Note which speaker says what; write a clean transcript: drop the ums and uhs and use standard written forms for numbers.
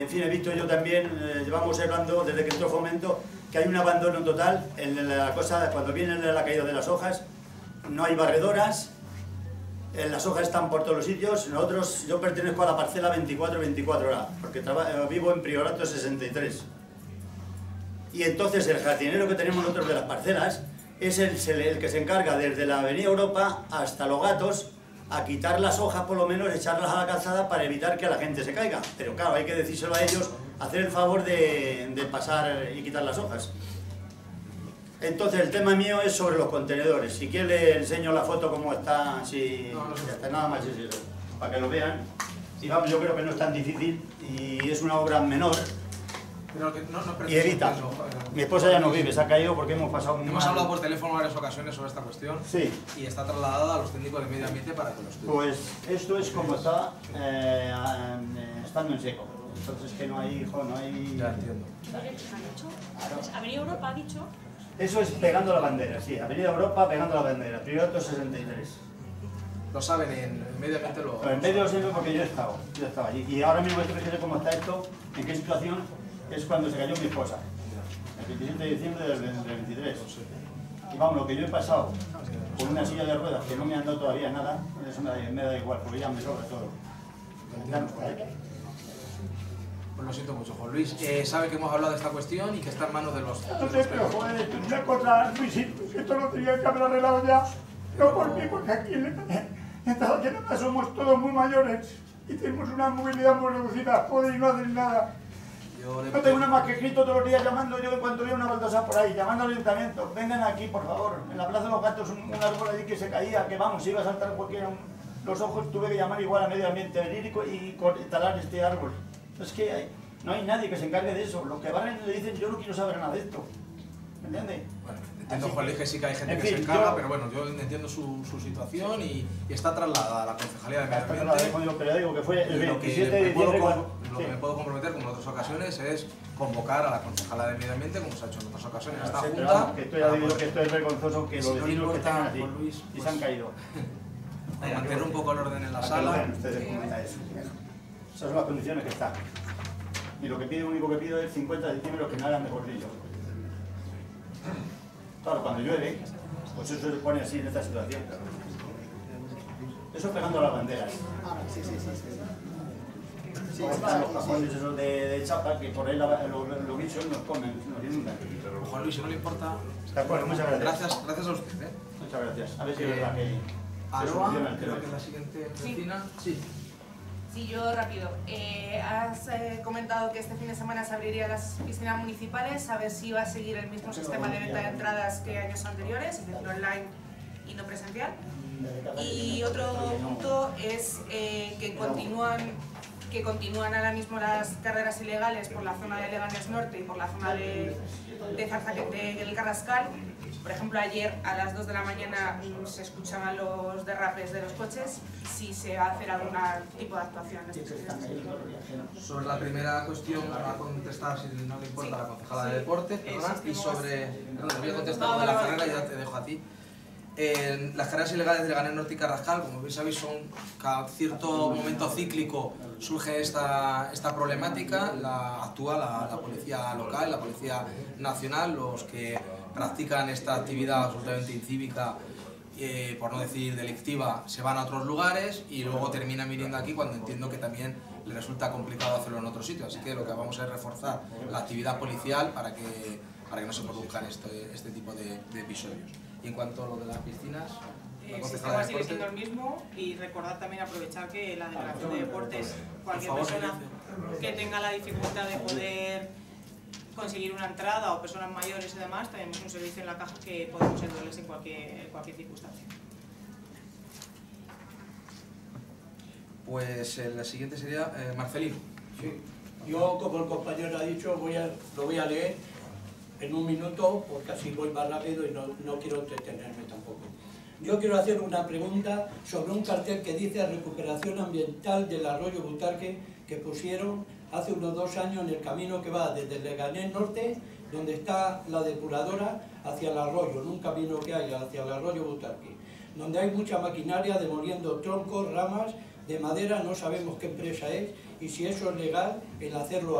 Speaker 1: En fin, he visto yo también, llevamos hablando desde que entró Fomento, que hay un abandono total en la cosa, cuando viene la caída de las hojas, no hay barredoras, las hojas están por todos los sitios. Yo pertenezco a la parcela 24-24A, porque vivo en Priorato 63. Y entonces el jardinero que tenemos nosotros de las parcelas es el que se encarga desde la Avenida Europa hasta Los Gatos a quitar las hojas, por lo menos echarlas a la calzada para evitar que la gente se caiga. Pero claro, hay que decírselo a ellos, hacer el favor de pasar y quitar las hojas. Entonces el tema mío es sobre los contenedores. Si quiere le enseño la foto como está, si ya está, nada más es eso, para que lo vean. Y vamos, yo creo que no es tan difícil y es una obra menor.
Speaker 2: Pero que
Speaker 1: y evita. Mi esposa ya no vive, se ha caído porque hemos pasado muy
Speaker 2: Hemos hablado por teléfono varias ocasiones sobre esta cuestión.
Speaker 1: Sí.
Speaker 2: Y está trasladada a los técnicos de medio ambiente para que lo estudien.
Speaker 1: Pues esto es como está estando en seco. Entonces que no hay hijo, no hay...
Speaker 2: Ya entiendo.
Speaker 3: Avenida Europa ha dicho.
Speaker 1: Eso es pegando la bandera, sí. Avenida Europa pegando la bandera. Priorato 63.
Speaker 2: Lo saben, en medio ambiente lo...
Speaker 1: En medio lo sé porque yo estaba allí. Y ahora mismo esto, fíjate cómo está esto, en qué situación es cuando se cayó mi esposa. El 27 de diciembre del 23. Y vamos, lo que yo he pasado con una silla de ruedas que no me han dado todavía nada, eso me da igual, porque ya me sobra todo.
Speaker 2: Pues lo siento mucho, Juan Luis. Sabe que hemos hablado de esta cuestión y que está en manos de los...
Speaker 4: No sé, pero joder, esto es una cosa, Luisito, esto lo tenía que haber arreglado ya. No por mí, porque aquí en Zaragoza somos todos muy mayores y tenemos una movilidad muy reducida, joder, y no hacen nada. No tengo nada más que escrito todos los días llamando yo cuando veo una baldosa por ahí, llamando al ayuntamiento, vengan aquí por favor, en la Plaza de los Gatos un árbol allí que se caía, que vamos, iba a saltar cualquiera, los ojos, tuve que llamar igual a medio ambiente, venir y talar este árbol. Es que no hay nadie que se encargue de eso, los que van le dicen yo no quiero saber nada de esto, ¿me entiendes?
Speaker 2: Bueno, entiendo, Juan Luis, que sí que hay gente que se encarga, pero bueno, yo entiendo su situación y está trasladada a la Concejalía de Medio Ambiente.
Speaker 1: Pero digo que fue el 27 de
Speaker 2: diciembre.
Speaker 1: diciembre.
Speaker 2: Lo que me puedo comprometer, como en otras ocasiones, es convocar a la Concejala de Medio Ambiente, como se ha hecho en otras ocasiones, a esta Junta.
Speaker 1: Que esto ya digo que esto es vergonzoso que los vecinos que están así
Speaker 2: Luis,
Speaker 1: y se han caído.
Speaker 2: Mantener un poco el orden en la sala.
Speaker 1: Esas son las condiciones que están. Y lo que único que pido es el 50 de diciembre que me hagan de bordillo. Claro, cuando llueve, pues eso se pone así en esta situación. Eso pegando a las banderas. Sí, están los cajones esos de chapa que por ahí los bichos nos comen, nos inundan.
Speaker 2: Juan Luis, si no le importa...
Speaker 1: De acuerdo, muchas gracias.
Speaker 2: Gracias a usted.
Speaker 1: Muchas gracias. A ver si es verdad que se soluciona el tema.
Speaker 2: Creo que es la siguiente vecina. Sí.
Speaker 5: Sí, yo rápido. Has comentado que este fin de semana se abrirían las piscinas municipales, a ver si va a seguir el mismo sistema de venta de entradas que años anteriores, es decir, online y no presencial. Y otro punto es que continúan ahora mismo las carreras ilegales por la zona de Leganés Norte y por la zona del Carrascal. Por ejemplo, ayer a las 2 de la mañana se escuchaban los derrapes de los coches. Si se va a hacer algún tipo de actuación.
Speaker 2: Sobre la primera cuestión, para contestar, si no le importa, la concejala de deportes, y sobre... Perdón, voy a contestar de la carrera y ya te dejo a ti. Las carreras ilegales de Leganés Norte y Carrascal, como bien sabéis, son cada cierto momento cíclico surge esta problemática, actúa la policía local, la policía nacional, los que practican esta actividad absolutamente incívica, por no decir delictiva, se van a otros lugares y luego terminan viniendo aquí cuando entiendo que también les resulta complicado hacerlo en otros sitios. Así que lo que vamos a es reforzar la actividad policial para que no se produzcan este tipo de episodios. Y en cuanto a lo de las piscinas,
Speaker 5: el sistema sigue siendo el mismo y recordar también, aprovechar que la Delegación de Deportes, cualquier persona que tenga la dificultad de poder conseguir una entrada o personas mayores y demás, tenemos un servicio en la caja que podemos ayudarles en cualquier circunstancia.
Speaker 2: Pues la siguiente sería Marcelino.
Speaker 6: Sí. Yo, como el compañero ha dicho, lo voy a leer en un minuto, porque así voy más rápido y no quiero entretenerme tampoco. Yo quiero hacer una pregunta sobre un cartel que dice recuperación ambiental del arroyo Butarque que pusieron hace unos 2 años en el camino que va desde Leganés Norte, donde está la depuradora, hacia el arroyo, en un camino que hay hacia el arroyo Butarque, donde hay mucha maquinaria demoliendo troncos, ramas de madera, no sabemos qué empresa es, y si eso es legal, el hacerlo